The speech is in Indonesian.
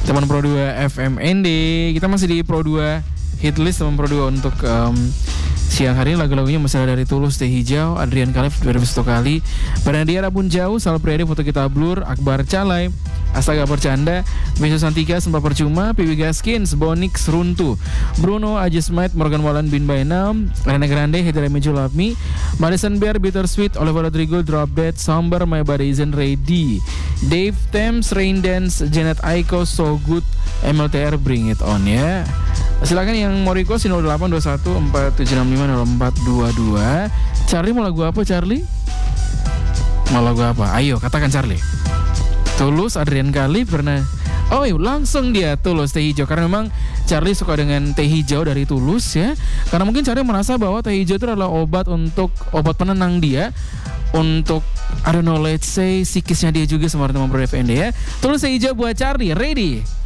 teman Pro 2 FMND. Kita masih di Pro 2 Hitlist teman Pro 2 untuk siang hari ini. Lagu-lagunya masih ada dari Tulus, Teh Hijau, Adrian Khalif, 2001 kali, Banadia Rabun Jauh, Sal Priadi, Foto Kita Blur, Akbar Calai, Astaga Percanda, Meso Santika, Sempat Percuma, Piwi Gaskins, Bonix, Runtu, Bruno, Ajismite, Morgan Wallen, Bin Bainam, Rene Grande, Hidra Meju Love Me, Madison Bear, Bittersweet, Oliver Rodrigo, Drop Dead, Somber, My Body Isn't Ready, Dave Thames, Rain Dance, Janet Aiko, So Good, MLTR, Bring It On ya. Silakan yang mau request 0821 4765 0422. Charlie mau lagu apa Charlie? Mau lagu apa? Ayo katakan Charlie. Tulus, Adrian Khalif pernah. Oh iya, langsung dia Tulus, Teh Hijau. Karena memang Charlie suka dengan Teh Hijau dari Tulus ya. Karena mungkin Charlie merasa bahwa Teh Hijau itu adalah obat penenang dia. Untuk I don't know, let's say psikisnya dia juga sama teman Pro FND ya. Tulus, Teh Hijau buat Charlie. Ready?